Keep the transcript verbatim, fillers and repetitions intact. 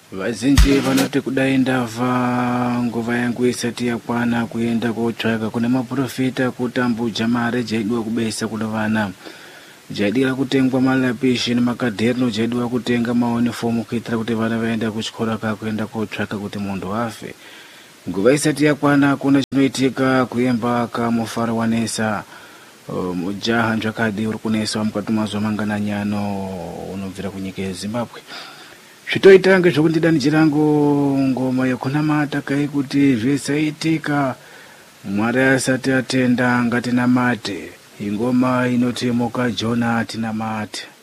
Vazhinji vanoti kudai ndabva nguva yangu isati yakwana kuenda kotsvaka kune maprofita kutambuja mare jaidwa kubesa kune vana. Jaidira kutengwa malapishi nemakadherino, jaidwa kutenga maunifomu kuitira kuti vana vaenda kuchikora kakuenda kotsvaka kuti munhu afe. Nguva isati yakwana kuna chinoitika kuemba kamufaro wanesa. Mujaha nzvakadi uri kunesa mukati mazuva mangananyano unobvira kunyika yeZimbabwe. Zvitoita ngezvokuti ndidanichirangu ngoma yekunamata kai kuti zvisaitika Mwari asati atenda ngatinamate. Ingoma inoti Moka Jona tinamate.